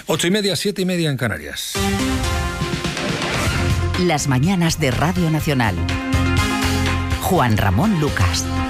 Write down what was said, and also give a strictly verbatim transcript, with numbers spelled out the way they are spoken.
Ocho y media, siete y media en Canarias. Las mañanas de Radio Nacional. Juan Ramón Lucas.